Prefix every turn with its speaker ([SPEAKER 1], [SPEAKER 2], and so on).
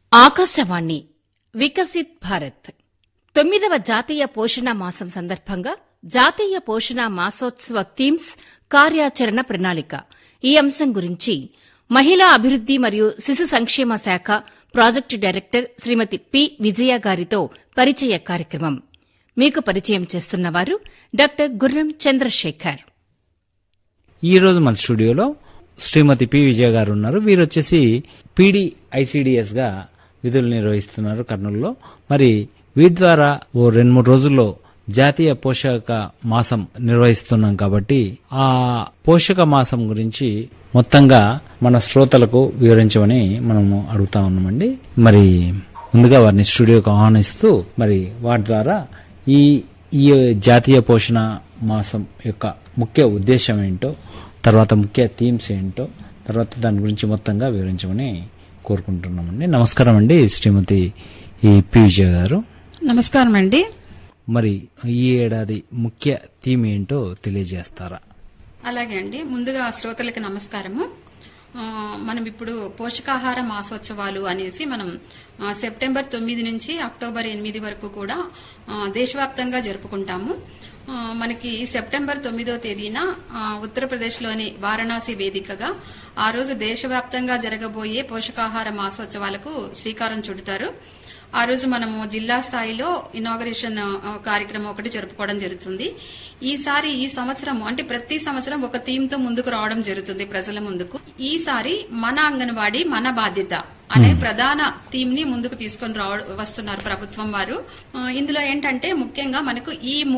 [SPEAKER 1] ఆకాశవాణి వికసిత్ భారత్ 9వ జాతీయ పోషణ మాసం సందర్భంగా జాతీయ పోషణ మాసోత్సవ థీమ్స్ కార్యాచరణ ప్రణాళిక ఈ అంశం గురించి మహిళా అభివృద్ది మరియు శిశు సంక్షేమ శాఖ ప్రాజెక్టు డైరెక్టర్ శ్రీమతి పి విజయ గారితో పరిచయ కార్యక్రమం. మీకు పరిచయం చేస్తున్నవారు డాక్టర్ గుర్రం చంద్రశేఖర్.
[SPEAKER 2] ఈ రోజు మన స్టూడియోలో శ్రీమతి పి విజయ గారు ఉన్నారు. వీరొచ్చేసి పీడీ ఐసీడీఎస్ గా విధులు నిర్వహిస్తున్నారు కర్నూలులో. మరి వీరి ద్వారా ఓ 2-3 రోజుల్లో జాతీయ పోషక మాసం నిర్వహిస్తున్నాం కాబట్టి ఆ పోషక మాసం గురించి మొత్తంగా మన శ్రోతలకు వివరించమని మనము అడుగుతా ఉన్నామండి. మరి ముందుగా వారిని స్టూడియోకి ఆహ్వానిస్తూ మరి వాటి ద్వారా ఈ జాతీయ పోషణ మాసం యొక్క ముఖ్య ఉద్దేశం ఏంటో, తర్వాత ముఖ్య థీమ్స్ ఏంటో, తర్వాత దాని గురించి మొత్తంగా వివరించమని కోరుకుంటున్నామండి. నమస్కారం అండి శ్రీమతి పి విజయ గారు.
[SPEAKER 3] నమస్కారం అండి.
[SPEAKER 2] మరి ఈ ఏడాది ముఖ్య థీమ్ ఏంటో తెలియజేస్తారా?
[SPEAKER 3] అలాగే అండి. ముందుగా శ్రోతలకు నమస్కారము. మనం ఇప్పుడు పోషకాహార మాసోత్సవాలు అనేసి మనం సెప్టెంబర్ 9 నుంచి అక్టోబర్ 8 వరకు కూడా దేశవ్యాప్తంగా జరుపుకుంటాము. మనకి సెప్టెంబర్ 9వ తేదీన ఉత్తరప్రదేశ్లోని వారణాసి వేదికగా ఆ రోజు దేశవ్యాప్తంగా జరగబోయే పోషకాహార మాసోత్సవాలకు శ్రీకారం చుడతారు. ఆ రోజు మనము జిల్లా స్థాయిలో ఇనాగరేషన్ కార్యక్రమం ఒకటి జరుపుకోవడం జరుగుతుంది. ఈసారి ఈ సంవత్సరం అంటే ప్రతి సంవత్సరం ఒక థీమ్ తో ముందుకు రావడం జరుగుతుంది ప్రజల ముందుకు. ఈసారి మన అంగన్వాడీ మన బాధ్యత అనే ప్రధాన థీమ్ ని ముందుకు తీసుకొని వస్తున్నారు ప్రభుత్వం వారు. ఇందులో ఏంటంటే ముఖ్యంగా మనకు ఈ